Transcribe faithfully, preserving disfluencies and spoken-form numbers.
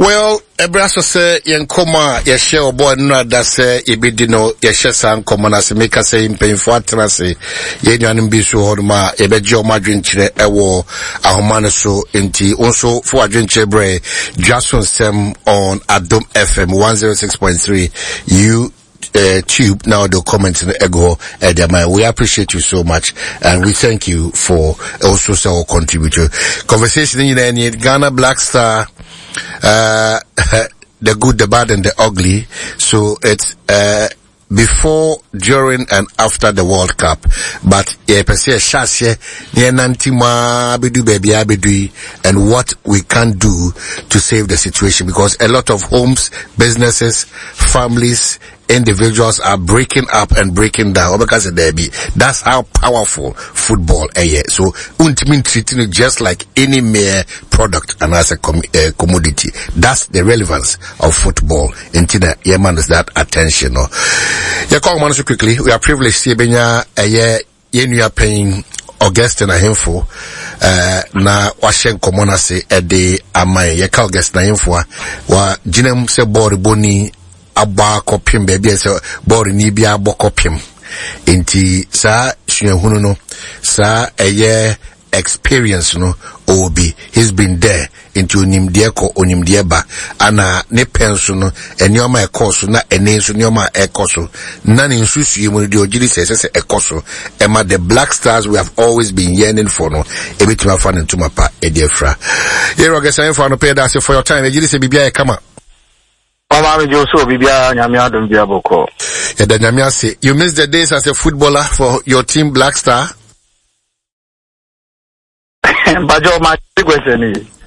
Well, Ebraso say yenkoma ye share obo no da say ebedi no ye share san common as make say mpemfo atena say ye nuanom bi so hoduma ye beje o madwenkyere ewo ahomane so enti onso fo adwenkyere bre Jason Sem on Adom F M one oh six point three you Uh, tube now the comments in the ego uh, we appreciate you so much and we thank you for also so contributor conversation in any Ghana Black Star uh the good, the bad and the ugly. So it's uh before, during and after the World Cup. But yeah, per se shasye nantima bedu baby abedu and what we can do to save the situation, because a lot of homes, businesses, families, individuals are breaking up and breaking down because of derby. That's how powerful football is. So ultimately treating it just like any mere product and as a com- uh, commodity. That's the relevance of football. Into the yeman is that attention. No? Yeah, call man so quickly. We are privileged to be a year you are paying August na hemfo uh, na washen komona se ede amai ye ka August na hemfo wa jinem se board boni aba kopim baby se board ni bia bokopim enti sa suahunu no sa eye experience no obi he's been there into onimde ko onimde ba ana ne penso no enioma ekoso na enenso nioma ekoso na ne nsusuye mu de ogiri sese ekoso ema the Black Stars we have always been yearning for no ebitima fa ne ntuma pa ediefra yero gesan for no pay that for your time egiri se bibia e kama Mama Joso bibia nyamia dum bia boko yeah the nyamia say you miss the days as a footballer for your team Black Star. Bajo ma question ni